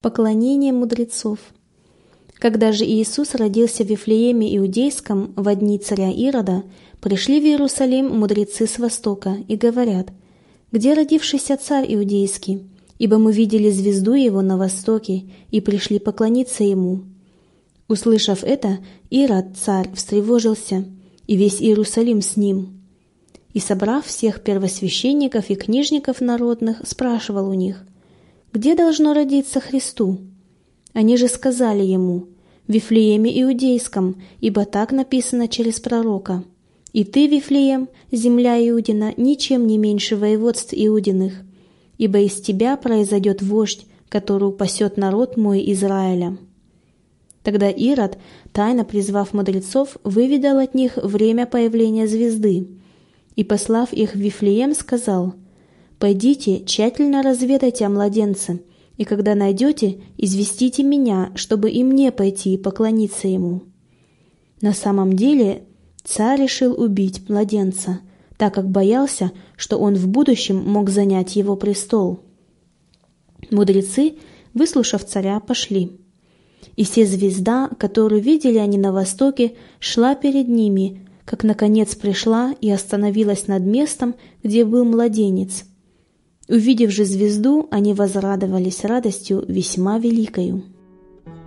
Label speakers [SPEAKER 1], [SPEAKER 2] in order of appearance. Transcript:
[SPEAKER 1] Поклонение мудрецов. Когда же Иисус родился в Вифлееме Иудейском во дни царя Ирода, пришли в Иерусалим мудрецы с востока и говорят: «Где родившийся царь Иудейский? Ибо мы видели звезду его на востоке и пришли поклониться ему». Услышав это, Ирод, царь, встревожился, и весь Иерусалим с ним. И, собрав всех первосвященников и книжников народных, спрашивал у них: «Где должно родиться Христу?» Они же сказали ему: «В Вифлееме Иудейском, ибо так написано через пророка: „И ты, Вифлеем, земля Иудина, ничем не меньше воеводств Иудиных, ибо из тебя произойдет вождь, который упасет народ мой Израиля». Тогда Ирод, тайно призвав мудрецов, выведал от них время появления звезды, и, послав их в Вифлеем, сказал: «Пойдите, тщательно разведайте о младенце, и когда найдете, известите меня, чтобы и мне пойти и поклониться ему». На самом деле царь решил убить младенца, так как боялся, что он в будущем мог занять его престол. Мудрецы, выслушав царя, пошли. И се звезда, которую видели они на востоке, шла перед ними, как наконец пришла и остановилась над местом, где был младенец. Увидев же звезду, они возрадовались радостью весьма великою.